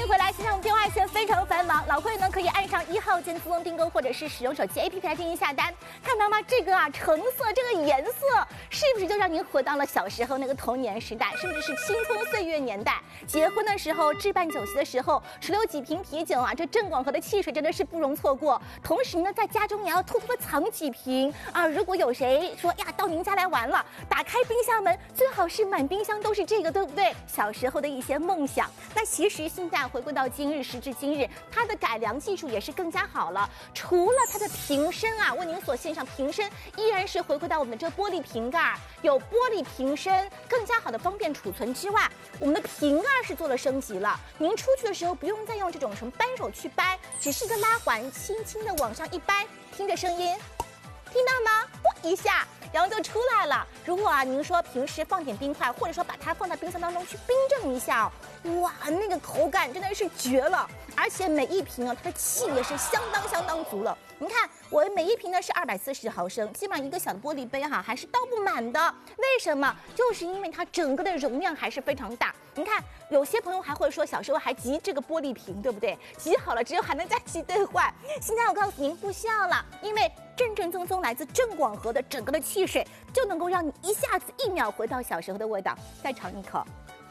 迎回来，现在我们电话线非常繁忙，老会呢可以按上1号键自动订购，或者是使用手机 APP 来进行下单。看到吗？这个橙色这个颜色，是不是就让您回到了小时候那个童年时代，甚至是青葱岁月年代？结婚的时候，置办酒席的时候，除了有几瓶啤酒这郑广和的汽水真的是不容错过。同时呢，在家中也要偷偷的藏几瓶如果有谁说呀到您家来玩了，打开冰箱门，最好是满冰箱都是这个，对不对？小时候的一些梦想。那其实现在回归到今日，时至今日，它的改良技术也是更加好了。除了它的瓶身为您所献上，瓶身依然是回归到我们的这玻璃瓶盖，有玻璃瓶身，更加好的方便储存之外，我们的瓶盖是做了升级了。您出去的时候不用再用这种什么扳手去掰，只是一个拉环，轻轻的往上一掰，听着声音，听到吗？啵一下。然后就出来了。如果您说平时放点冰块，或者说把它放在冰箱当中去冰镇一下哇，那个口感真的是绝了！而且每一瓶它的气也是相当足了。您看，我每一瓶呢是240毫升，基本上一个小的玻璃杯还是倒不满的。为什么？就是因为它整个的容量还是非常大。您看，有些朋友还会说小时候还集这个玻璃瓶，对不对？集好了之后还能再去兑换。现在我告诉您不需要了，因为正宗来自郑广和的整个的汽水，就能够让你一下子1秒回到小时候的味道。再尝一口，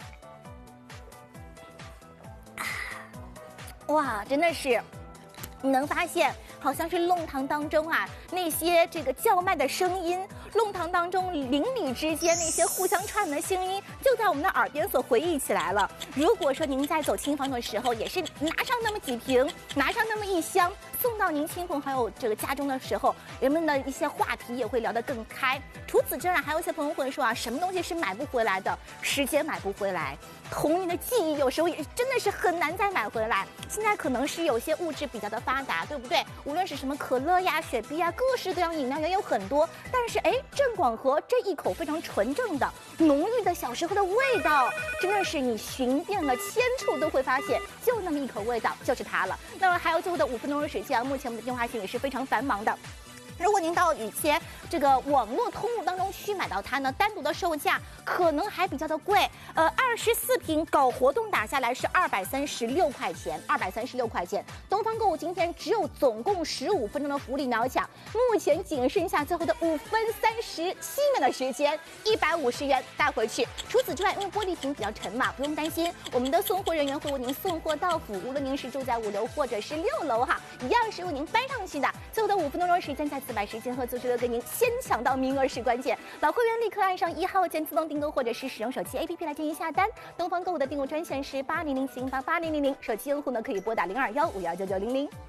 哇，真的是，你能发现好像是弄堂当中那些这个叫卖的声音，弄堂当中邻里之间那些互相串的声音，就在我们的耳边所回忆起来了。如果说您在走亲访的时候，也是拿上那么几瓶，拿上那么一箱，送到您亲朋好友这个家中的时候，人们的一些话题也会聊得更开。除此之外，还有一些朋友会说什么东西是买不回来的？时间买不回来，童年的记忆有时候也真的是很难再买回来。现在可能是有些物质比较的发达，对不对？无论是什么可乐呀、雪碧各式各样饮料也有很多。但是郑广和这一口非常纯正的、浓郁的小时候的味道，真的是你寻遍了千处都会发现，就那么一口味道，就是它了。那么还有最后的5分钟的时间目前我们的电话线也是非常繁忙的。如果您到一些这个网络通路当中去买到它呢，单独的售价可能还比较的贵。24瓶搞活动打下来是236块钱，236块钱。东方购物今天只有总共15分钟的福利秒抢，目前仅剩下最后的5分37秒的时间，150元带回去。除此之外，因为玻璃瓶比较沉嘛，不用担心，我们的送货人员会为您送货到府，无论您是住在5楼或者是6楼一样是为您搬上去的。最后的5分钟时间，在此把时间和组织留给您，先抢到名额是关键。老会员立刻按上1号键自动订购，或者是使用手机 APP 来进行下单。东方购物的订购专线是8007088000，手机用户呢可以拨打0215199000。